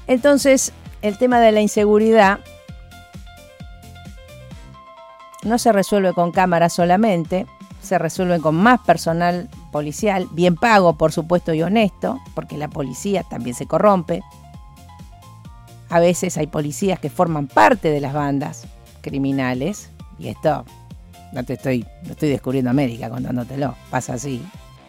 Entonces, el tema de la inseguridad no se resuelve con cámaras solamente, se resuelve con más personal policial, bien pago, por supuesto, y honesto, porque la policía también se corrompe. A veces hay policías que forman parte de las bandas criminales, y esto no estoy descubriendo América contándotelo, pasa así.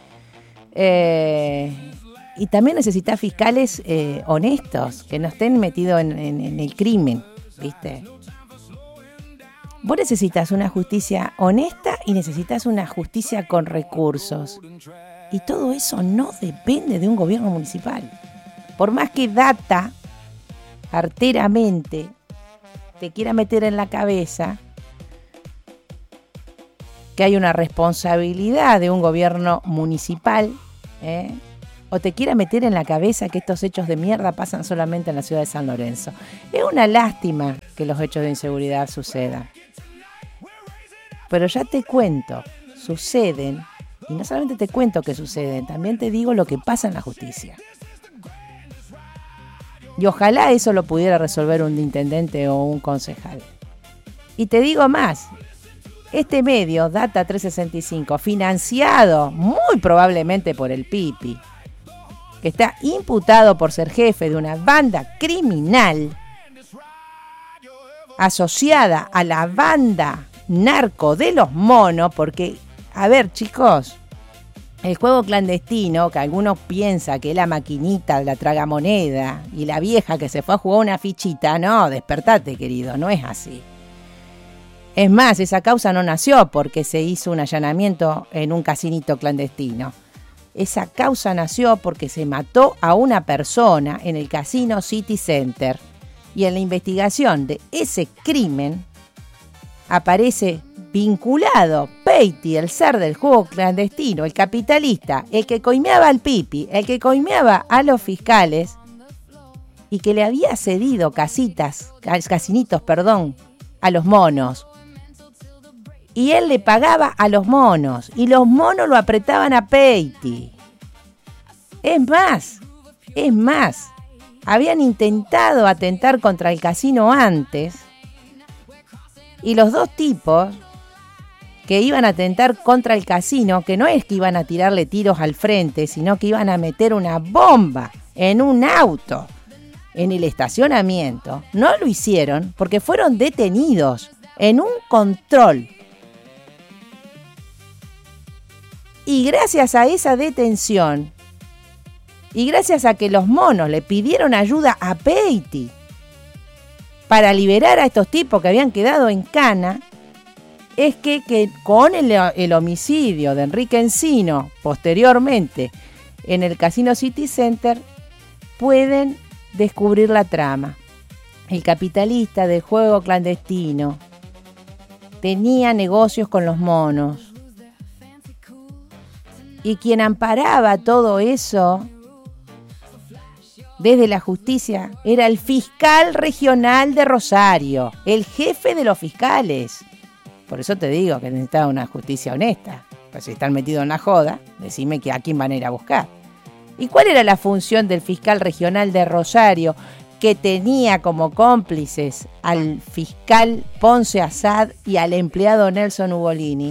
Y también necesitas fiscales honestos, que no estén metidos en el crimen, ¿viste? Vos necesitas una justicia honesta y necesitas una justicia con recursos. Y todo eso no depende de un gobierno municipal. Por más que Data arteramente te quiera meter en la cabeza que hay una responsabilidad de un gobierno municipal, o te quiera meter en la cabeza que estos hechos de mierda pasan solamente en la ciudad de San Lorenzo. Es una lástima que los hechos de inseguridad sucedan. Pero ya te cuento, suceden, y no solamente te cuento que suceden, también te digo lo que pasa en la justicia. Y ojalá eso lo pudiera resolver un intendente o un concejal. Y te digo más, este medio, Data 365, financiado muy probablemente por el Pipi, que está imputado por ser jefe de una banda criminal asociada a la banda narco de los monos, porque, a ver, chicos, el juego clandestino, que algunos piensan que es la maquinita, la tragamoneda, y la vieja que se fue a jugar una fichita, no, despertate, querido, no es así. Es más, esa causa no nació porque se hizo un allanamiento en un casinito clandestino. Esa causa nació porque se mató a una persona en el casino City Center. Y en la investigación de ese crimen aparece vinculado Peiti, el ser del juego clandestino, el capitalista, el que coimeaba al Pipi, el que coimeaba a los fiscales y que le había cedido casinitos, a los monos. Y él le pagaba a los monos y los monos lo apretaban a Peiti. Es más, habían intentado atentar contra el casino antes. Y los dos tipos que iban a atentar contra el casino, que no es que iban a tirarle tiros al frente, sino que iban a meter una bomba en un auto en el estacionamiento, no lo hicieron porque fueron detenidos en un control. Y gracias a esa detención, y gracias a que los monos le pidieron ayuda a Peiti para liberar a estos tipos que habían quedado en cana, es que con el homicidio de Enrique Encino, posteriormente en el Casino City Center, pueden descubrir la trama. El capitalista del juego clandestino tenía negocios con los monos. Y quien amparaba todo eso desde la justicia era el fiscal regional de Rosario, el jefe de los fiscales. Por eso te digo que necesitaba una justicia honesta. Pues si están metidos en la joda, decime que a quién van a ir a buscar. ¿Y cuál era la función del fiscal regional de Rosario, que tenía como cómplices al fiscal Ponce Assad y al empleado Nelson Ugolini?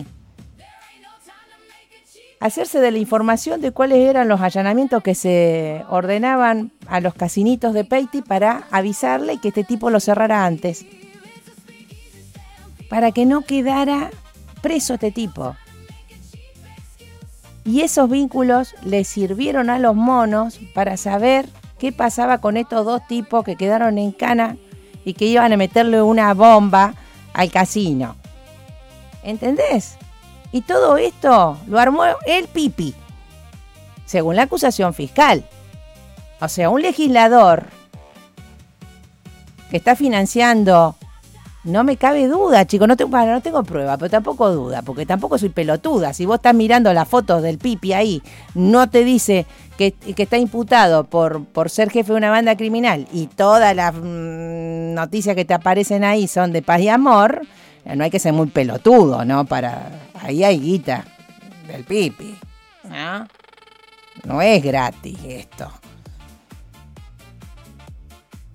Hacerse de la información de cuáles eran los allanamientos que se ordenaban a los casinitos de Peiti para avisarle y que este tipo lo cerrara antes, para que no quedara preso este tipo. Y esos vínculos le sirvieron a los monos para saber qué pasaba con estos dos tipos que quedaron en cana y que iban a meterle una bomba al casino. ¿Entendés? Y todo esto lo armó el Pipi, según la acusación fiscal. O sea, un legislador que está financiando, no me cabe duda, chicos, no tengo prueba, pero tampoco duda, porque tampoco soy pelotuda. Si vos estás mirando las fotos del Pipi ahí, no te dice que está imputado por ser jefe de una banda criminal y todas las noticias que te aparecen ahí son de paz y amor, no hay que ser muy pelotudo, ¿no? Ahí hay guita del Pipi, ¿no? No es gratis esto.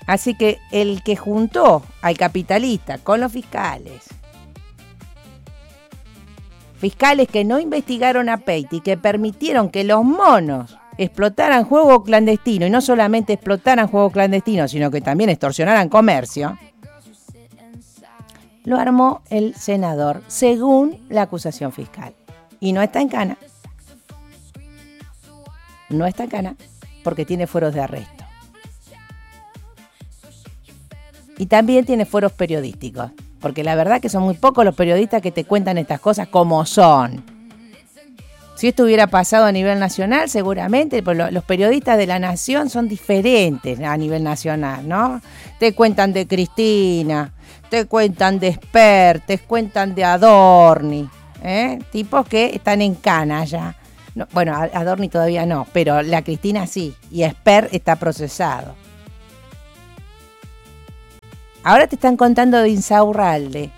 Así que el que juntó al capitalista con los fiscales que no investigaron a Peiti, que permitieron que los monos explotaran juego clandestino, y no solamente explotaran juego clandestino, sino que también extorsionaran comercio, lo armó el senador, según la acusación fiscal. Y no está en cana. No está en cana porque tiene fueros de arresto. Y también tiene fueros periodísticos, porque la verdad que son muy pocos los periodistas que te cuentan estas cosas como son. Si esto hubiera pasado a nivel nacional, seguramente, pues los periodistas de La Nación son diferentes a nivel nacional, ¿no? Te cuentan de Cristina, te cuentan de Esper, te cuentan de Adorni, tipos que están en cana ya. No, bueno, Adorni todavía no, pero la Cristina sí, y Esper está procesado. Ahora te están contando de Insaurralde.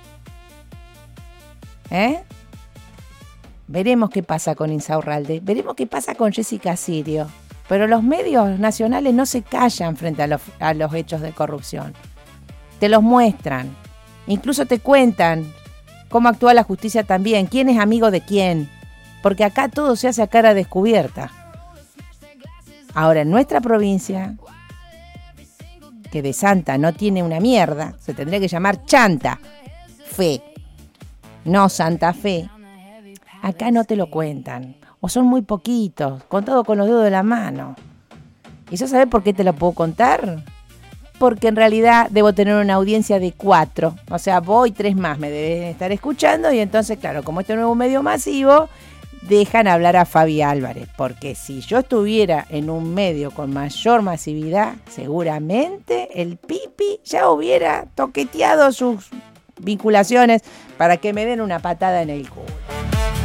Veremos qué pasa con Insaurralde, veremos qué pasa con Jessica Sirio. Pero los medios nacionales no se callan frente a los hechos de corrupción. Te los muestran. Incluso te cuentan cómo actúa la justicia también, quién es amigo de quién. Porque acá todo se hace a cara descubierta. Ahora, en nuestra provincia, que de santa no tiene una mierda, se tendría que llamar Chanta Fe, no Santa Fe. Acá no te lo cuentan, o son muy poquitos, contado con los dedos de la mano. ¿Y yo sabés por qué te lo puedo contar? Porque en realidad debo tener una audiencia de 4, o sea, vos y 3 más me deben estar escuchando, y entonces, claro, como este nuevo medio masivo, dejan hablar a Fabi Álvarez, porque si yo estuviera en un medio con mayor masividad, seguramente el Pipi ya hubiera toqueteado sus vinculaciones para que me den una patada en el culo.